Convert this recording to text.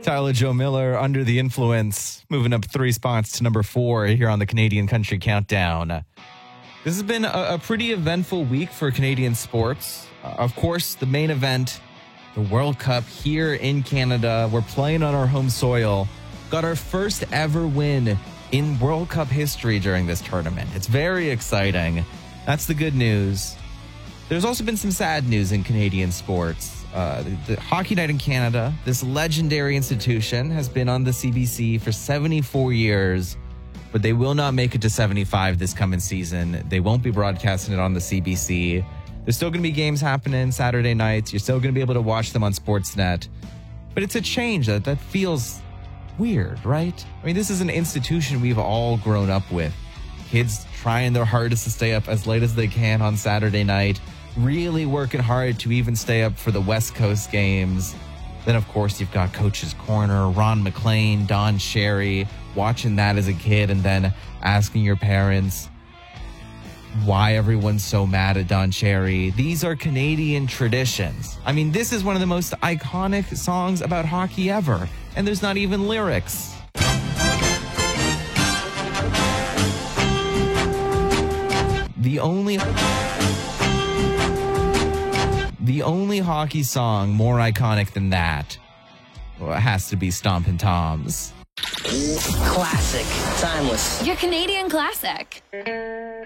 Tyler Joe Miller, Under the Influence, moving up 3 spots to number 4 here on the Canadian Country Countdown. This has been a pretty eventful week for Canadian sports. Of course, the main event, the World Cup here in Canada. We're playing on our home soil. Got our first ever win in World Cup history during this tournament. It's very exciting. That's the good news. There's also been some sad news in Canadian sports. The Hockey Night in Canada, this legendary institution, has been on the CBC for 74 years, but they will not make it to 75 this coming season. They won't be broadcasting it on the CBC. There's still going to be games happening Saturday nights. You're still going to be able to watch them on Sportsnet. But it's a change that feels weird, right? I mean, this is an institution we've all grown up with. Kids trying their hardest to stay up as late as they can on Saturday night, really working hard to even stay up for the West Coast games. Then, of course, you've got Coach's Corner, Ron McLean, Don Cherry, watching that as a kid and then asking your parents why everyone's so mad at Don Cherry. These are Canadian traditions. I mean, this is one of the most iconic songs about hockey ever, and there's not even lyrics. The only hockey song more iconic than that, well, it has to be Stompin' Toms. Classic. Timeless. Your Canadian classic.